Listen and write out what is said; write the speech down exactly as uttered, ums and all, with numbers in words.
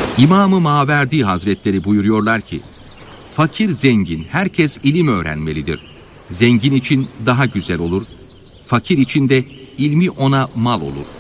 İmam-ı Maverdi Hazretleri buyuruyorlar ki, fakir zengin herkes ilim öğrenmelidir. Zengin için daha güzel olur, fakir için de ilmi ona mal olur.